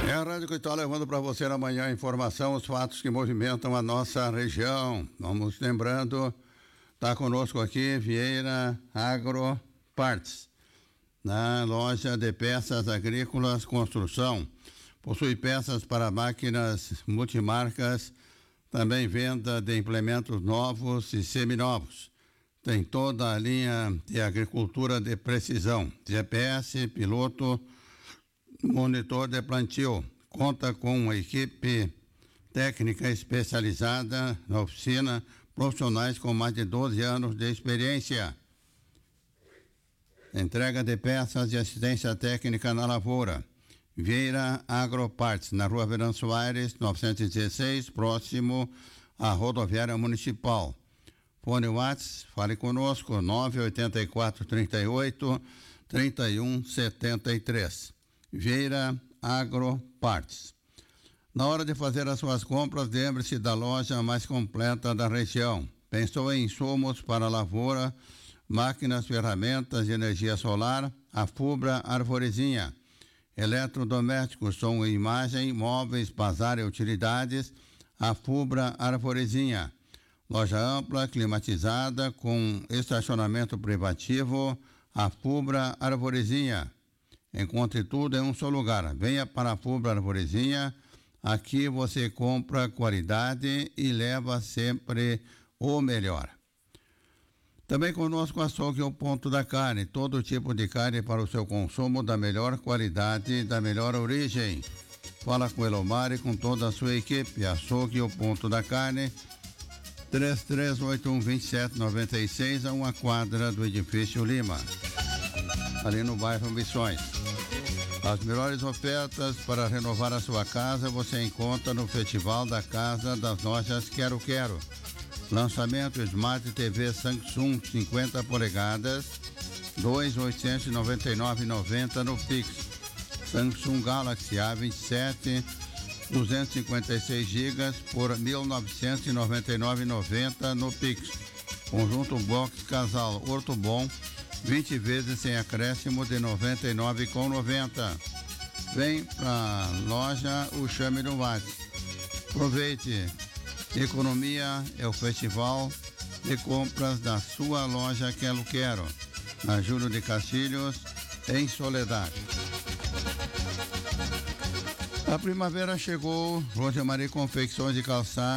É a Rádio que está levando para você na manhã a informação, os fatos que movimentam a nossa região. Vamos lembrando, está conosco aqui Vieira Agroparts, na loja de peças agrícolas construção. Possui peças para máquinas multimarcas, também venda de implementos novos e seminovos. Tem toda a linha de agricultura de precisão, GPS, piloto, monitor de plantio. Conta com uma equipe técnica especializada na oficina, profissionais com mais de 12 anos de experiência. Entrega de peças e assistência técnica na lavoura. Vieira Agroparts, na rua Verão Soares, 916, próximo à rodoviária municipal. Fone WhatsApp, fale conosco, 984-38-3173. Vieira Agroparts. Na hora de fazer as suas compras, lembre-se da loja mais completa da região. Pensou em insumos para a lavoura, máquinas, ferramentas de energia solar? A Fubra Arvorezinha. Eletrodomésticos, som e imagem, móveis, bazar e utilidades? A Fubra Arvorezinha. Loja ampla, climatizada, com estacionamento privativo, a Fubra Arvorezinha. Encontre tudo em um só lugar. Venha para a Fubra Arvorezinha. Aqui você compra qualidade e leva sempre o melhor. Também conosco Açougue ao Ponto da Carne. Todo tipo de carne para o seu consumo da melhor qualidade, da melhor origem. Fala com Elomar e com toda a sua equipe. Açougue ao Ponto da Carne. 3381-2796, a uma quadra do Edifício Lima, ali no bairro Missões. As melhores ofertas para renovar a sua casa você encontra no Festival da Casa das Lojas Quero Quero. Lançamento Smart TV Samsung 50 polegadas, 2.899,90 no Pix. Samsung Galaxy A27 256 GB por R$ 1.999,90 no Pix. Conjunto Box Casal Ortobon, 20 vezes sem acréscimo de R$ 99,90. Vem pra loja o Chame no WhatsApp. Aproveite. Economia é o festival de compras da sua loja Quero Quero, na Júlio de Castilhos, em Soledade. A primavera chegou, Rosemary Confecções de Calçado.